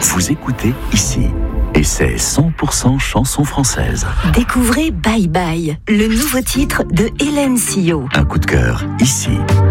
Vous écoutez ici. Et c'est 100% chanson française. Découvrez Bye Bye, le nouveau titre de Hélène Sio. Un coup de cœur ici.